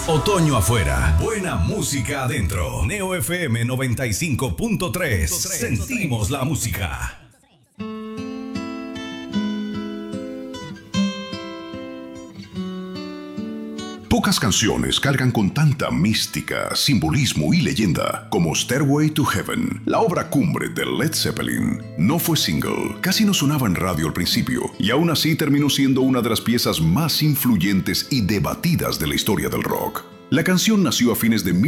Otoño afuera, buena música adentro. Neo FM 95.3. Sentimos la música. Pocas canciones cargan con tanta mística, simbolismo y leyenda como Stairway to Heaven, la obra cumbre de Led Zeppelin. No fue single, casi no sonaba en radio al principio, y aún así terminó siendo una de las piezas más influyentes y debatidas de la historia del rock. La canción nació a fines de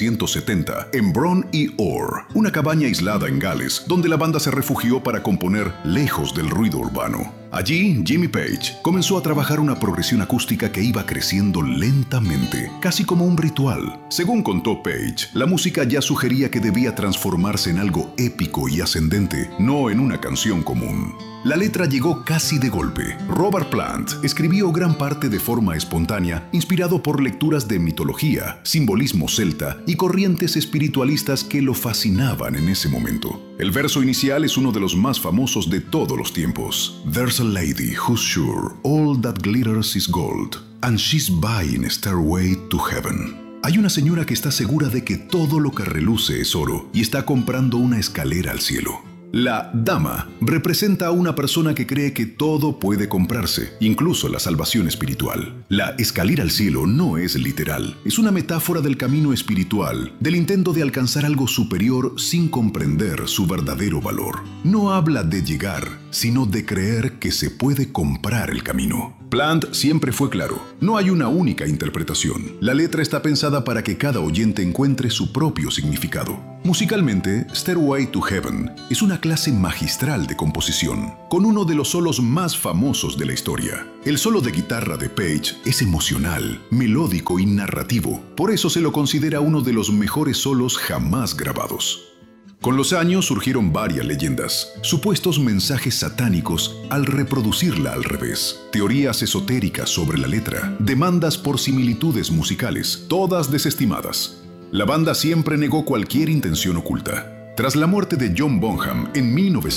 1970 en Bron y Orr, una cabaña aislada en Gales, donde la banda se refugió para componer lejos del ruido urbano. Allí, Jimmy Page comenzó a trabajar una progresión acústica que iba creciendo lentamente, casi como un ritual. Según contó Page, la música ya sugería que debía transformarse en algo épico y ascendente, no en una canción común. La letra llegó casi de golpe. Robert Plant escribió gran parte de forma espontánea, inspirado por lecturas de mitología, simbolismo celta y corrientes espiritualistas que lo fascinaban en ese momento. El verso inicial es uno de los más famosos de todos los tiempos. There's a lady who's sure all that glitters is gold, and she's buying a stairway to heaven. Hay una señora que está segura de que todo lo que reluce es oro y está comprando una escalera al cielo. La dama representa a una persona que cree que todo puede comprarse, incluso la salvación espiritual. La escalera al cielo no es literal, es una metáfora del camino espiritual, del intento de alcanzar algo superior sin comprender su verdadero valor. No habla de llegar, sino de creer que se puede comprar el camino. Plant siempre fue claro, no hay una única interpretación. La letra está pensada para que cada oyente encuentre su propio significado. Musicalmente, Stairway to Heaven es una clase magistral de composición, con uno de los solos más famosos de la historia. El solo de guitarra de Page es emocional, melódico y narrativo, por eso se lo considera uno de los mejores solos jamás grabados. Con los años surgieron varias leyendas, supuestos mensajes satánicos al reproducirla al revés, teorías esotéricas sobre la letra, demandas por similitudes musicales, todas desestimadas. La banda siempre negó cualquier intención oculta. Tras la muerte de John Bonham en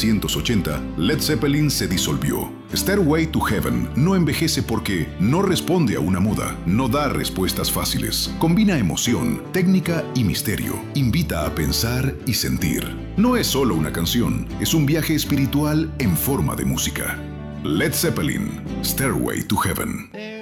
1980, Led Zeppelin se disolvió. Stairway to Heaven no envejece porque no responde a una moda, no da respuestas fáciles, combina emoción, técnica y misterio, invita a pensar y sentir. No es solo una canción, es un viaje espiritual en forma de música. Led Zeppelin, Stairway to Heaven.